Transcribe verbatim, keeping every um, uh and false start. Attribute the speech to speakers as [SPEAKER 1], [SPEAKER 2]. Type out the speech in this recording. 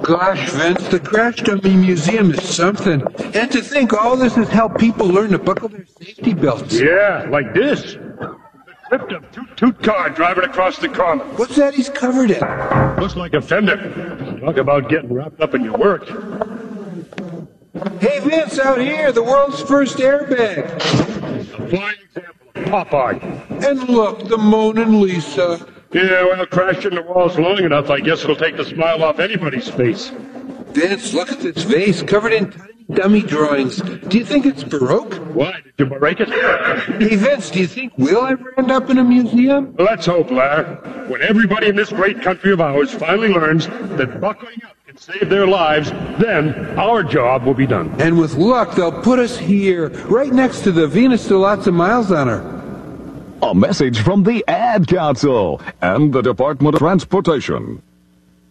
[SPEAKER 1] Gosh, Vince, the Crash Dummy Museum is something. And to think all this has helped people learn to buckle their safety belts.
[SPEAKER 2] Yeah, like this. The crypt of toot-toot car driving across the common.
[SPEAKER 1] What's that he's covered in?
[SPEAKER 2] Looks like a fender. Talk about getting wrapped up in your work.
[SPEAKER 1] Hey, Vince, out here, the world's first airbag.
[SPEAKER 2] A fine example of pop art.
[SPEAKER 1] And look, the Mona Lisa.
[SPEAKER 2] Yeah, well, crashed into walls long enough, I guess it'll take the smile off anybody's face.
[SPEAKER 1] Vince, look at this vase covered in tiny dummy drawings. Do you think it's Baroque?
[SPEAKER 2] Why? Did you break it?
[SPEAKER 1] Hey, Vince, do you think we'll ever end up in a museum?
[SPEAKER 2] Let's hope, Larry. When everybody in this great country of ours finally learns that buckling up can save their lives, then our job will be done.
[SPEAKER 1] And with luck, they'll put us here, right next to the Venus still lots of miles on her.
[SPEAKER 3] A message from the Ad Council and the Department of Transportation.